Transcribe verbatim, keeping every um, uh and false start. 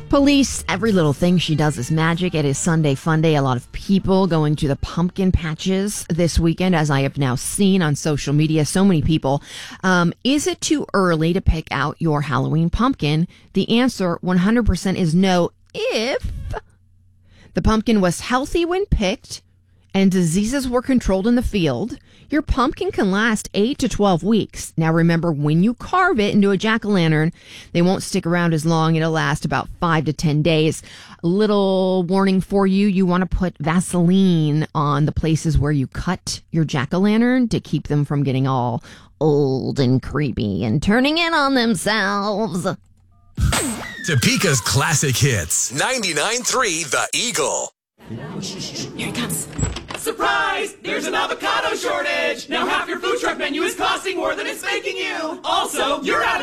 Police, every little thing she does is magic. It is Sunday Fun Day. A lot of people going to the pumpkin patches this weekend, as I have now seen on social media. So many people. Um, is it too early to pick out your Halloween pumpkin? The answer one hundred percent is no, if the pumpkin was healthy when picked and diseases were controlled in the field. Your pumpkin can last eight to twelve weeks. Now remember, when you carve it into a jack-o'-lantern, they won't stick around as long. It'll last about five to ten days. A little warning for you, you want to put Vaseline on the places where you cut your jack-o'-lantern to keep them from getting all old and creepy and turning in on themselves. Topeka's classic hits. ninety-nine point three The Eagle. Here it comes. Surprise! There's an avocado shortage! Now half your food truck menu is costing more than it's making you! Also, you're out of